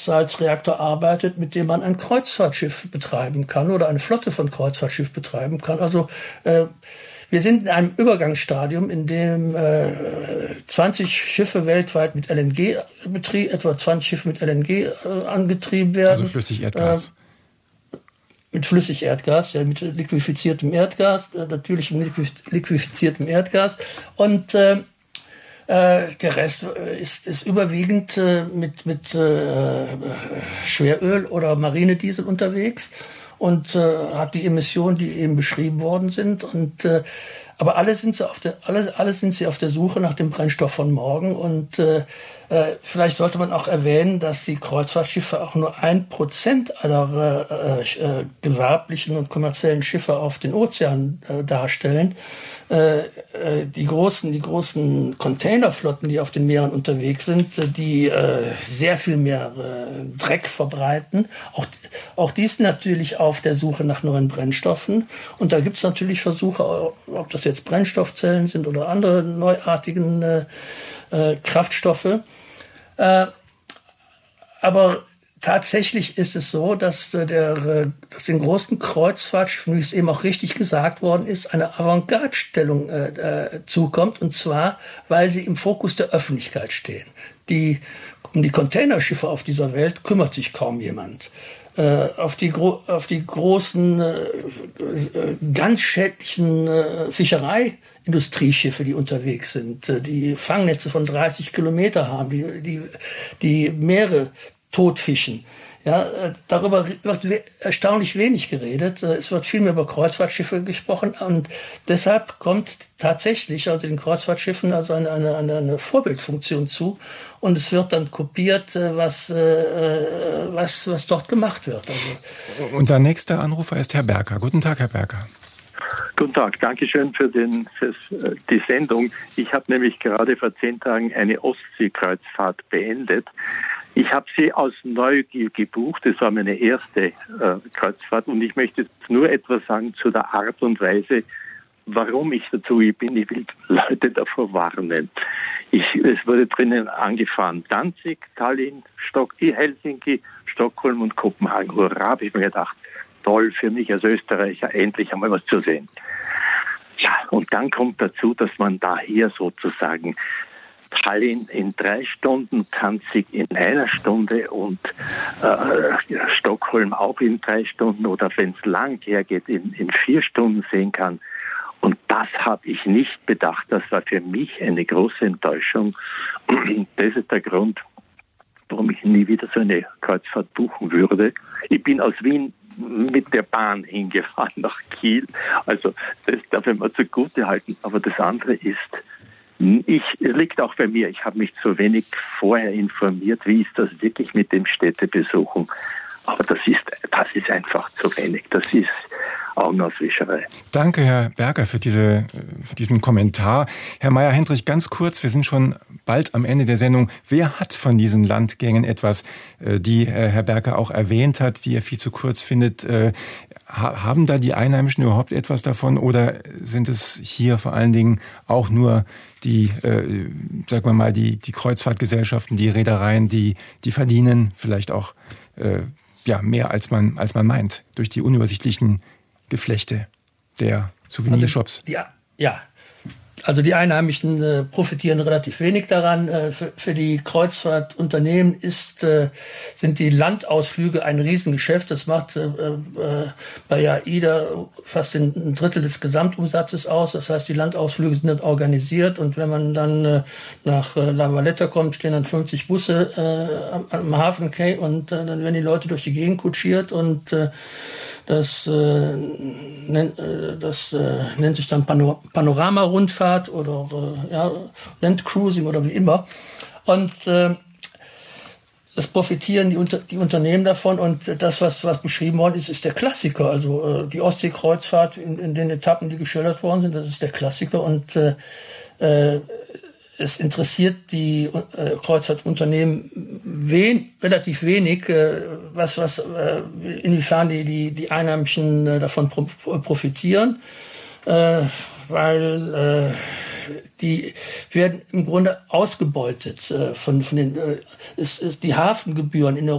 Hochsalzreaktor arbeitet, mit dem man ein Kreuzfahrtschiff betreiben kann oder eine Flotte von Kreuzfahrtschiffen betreiben kann. Also wir sind in einem Übergangsstadium, in dem 20 Schiffe weltweit mit LNG etwa 20 Schiffe mit LNG angetrieben werden. Also Flüssigerdgas. Mit Flüssigerdgas, ja, mit liquefiziertem Erdgas, natürlichem liquefiziertem Erdgas. Und der Rest ist überwiegend mit Schweröl oder Marinediesel unterwegs und hat die Emissionen, die eben beschrieben worden sind. Und aber alle sind sie auf der Suche nach dem Brennstoff von morgen. Und vielleicht sollte man auch erwähnen, dass die Kreuzfahrtschiffe auch nur 1% aller gewerblichen und kommerziellen Schiffe auf den Ozeanen darstellen. Die großen Containerflotten, die auf den Meeren unterwegs sind, die sehr viel mehr Dreck verbreiten. Auch die sind natürlich auf der Suche nach neuen Brennstoffen. Und da gibt es natürlich Versuche, ob das jetzt Brennstoffzellen sind oder andere neuartigen Kraftstoffe. Aber tatsächlich ist es so, dass den großen Kreuzfahrtschiffen, wie es eben auch richtig gesagt worden ist, eine Avantgarde-Stellung zukommt. Und zwar, weil sie im Fokus der Öffentlichkeit stehen. Um die Containerschiffe auf dieser Welt kümmert sich kaum jemand. Auf die großen, ganz schädlichen Fischereiindustrieschiffe, die unterwegs sind, die Fangnetze von 30 Kilometer haben, die Meere totfischen. Ja, darüber wird erstaunlich wenig geredet. Es wird viel mehr über Kreuzfahrtschiffe gesprochen und deshalb kommt tatsächlich also den Kreuzfahrtschiffen also eine Vorbildfunktion zu und es wird dann kopiert, was dort gemacht wird. Also. Unser nächster Anrufer ist Herr Berker. Guten Tag, Herr Berker. Guten Tag, danke schön für die Sendung. Ich habe nämlich gerade vor 10 Tagen eine Ostseekreuzfahrt beendet. Ich habe sie aus Neugier gebucht, das war meine erste Kreuzfahrt und ich möchte jetzt nur etwas sagen zu der Art und Weise, warum ich dazu bin. Ich will Leute davor warnen. Es wurde drinnen angefahren, Danzig, Tallinn, Helsinki, Stockholm und Kopenhagen. Hurra, habe ich mir gedacht, toll für mich als Österreicher, endlich einmal was zu sehen. Ja, und dann kommt dazu, dass man daher sozusagen Tallinn in 3 Stunden, Danzig in 1 Stunde und Stockholm auch in 3 Stunden oder wenn es lang hergeht, in 4 Stunden sehen kann. Und das habe ich nicht bedacht. Das war für mich eine große Enttäuschung. Das ist der Grund, warum ich nie wieder so eine Kreuzfahrt buchen würde. Ich bin aus Wien mit der Bahn hingefahren nach Kiel. Also das darf ich mir zugute halten. Aber das andere ist, es liegt auch bei mir. Ich habe mich zu wenig vorher informiert, wie ist das wirklich mit dem Städtebesuchen. Aber das ist einfach zu wenig. Das ist Augenauswischerei. Danke, Herr Berger, für diesen Kommentar. Herr Meyer-Hendrich, ganz kurz, wir sind schon bald am Ende der Sendung. Wer hat von diesen Landgängen etwas, die Herr Berger auch erwähnt hat, die er viel zu kurz findet? Haben da die Einheimischen überhaupt etwas davon oder sind es hier vor allen Dingen auch nur die Kreuzfahrtgesellschaften, die Reedereien, die verdienen vielleicht auch mehr als man meint durch die unübersichtlichen Geflechte der Souvenirshops? Also die Einheimischen profitieren relativ wenig daran. Für die Kreuzfahrtunternehmen sind die Landausflüge ein Riesengeschäft. Das macht bei AIDA fast ein Drittel des Gesamtumsatzes aus. Das heißt, die Landausflüge sind dann organisiert und wenn man dann nach La Valletta kommt, stehen dann 50 Busse am Hafenkay und dann werden die Leute durch die Gegend kutschiert und das nennt sich dann Panorama-Rundfahrt oder Landcruising oder wie immer. Und es profitieren die Unternehmen davon. Und das, was beschrieben worden ist der Klassiker. Also die Ostseekreuzfahrt in den Etappen, die geschildert worden sind, das ist der Klassiker. Und es interessiert die Kreuzfahrtunternehmen relativ wenig, inwiefern die Einheimischen davon profitieren, weil die werden im Grunde ausgebeutet von den die Hafengebühren in